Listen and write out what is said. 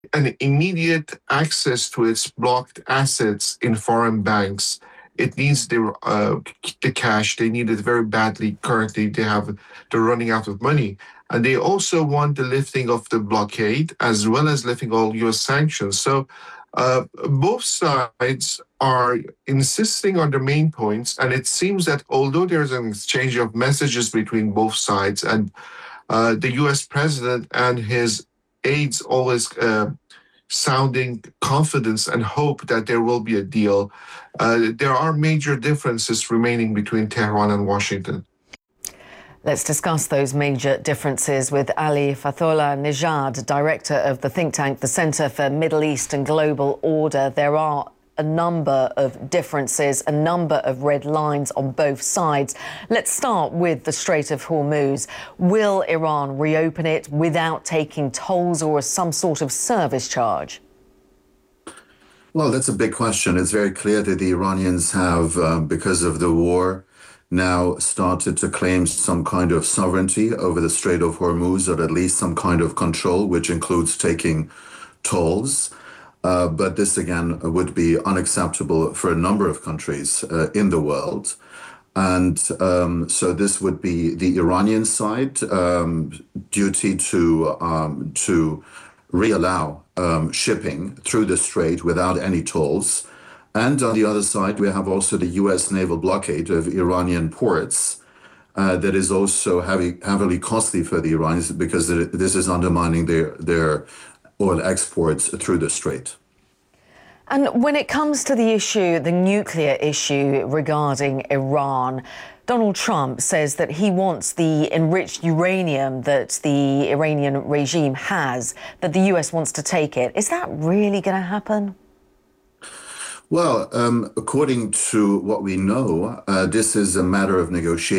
an immediate access to its blocked assets in foreign banks. It needs the cash. They need it very badly. Currently, they're running out of money. And they also want the lifting of the blockade as well as lifting all US sanctions. So both sides are insisting on the main points. And it seems that although there's an exchange of messages between both sides, and the US president and his aides always sounding confidence and hope that there will be a deal, there are major differences remaining between Tehran and Washington. Let's discuss those major differences with Ali Fathollah Nejad, director of the think tank, the Center for Middle East and Global Order. There are a number of differences, a number of red lines on both sides. Let's start with the Strait of Hormuz. Will Iran reopen it without taking tolls or some sort of service charge? Well, that's a big question. It's very clear that the Iranians have, because of the war, now started to claim some kind of sovereignty over the Strait of Hormuz, or at least some kind of control, which includes taking tolls. But this, again, would be unacceptable for a number of countries in the world. And so this would be the Iranian side duty to reallow shipping through the strait without any tolls. And on the other side, we have also the U.S. naval blockade of Iranian ports that is also heavily costly for the Iranians because this is undermining their oil exports through the strait. And when it comes to the issue, the nuclear issue regarding Iran, Donald Trump says that he wants the enriched uranium that the Iranian regime has, that the US wants to take it. Is that really going to happen? Well, according to what we know, this is a matter of negotiation.